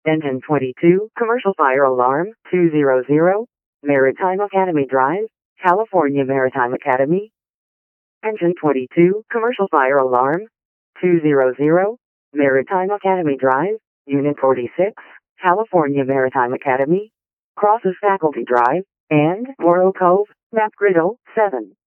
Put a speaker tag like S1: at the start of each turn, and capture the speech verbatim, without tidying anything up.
S1: Engine twenty-two, Commercial Fire Alarm, two hundred, Maritime Academy Drive, California Maritime Academy. Engine twenty-two, Commercial Fire Alarm, two hundred, Maritime Academy Drive, Unit forty-six, California Maritime Academy. Crosses Faculty Drive, and Morrow Cove, Map Grid oh seven.